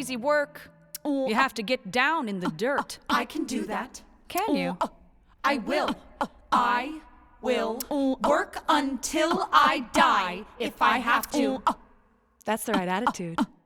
easy work. You have to get down in the dirt. I can do that. Can you? I will. I will work until I die if I have to. That's the right attitude.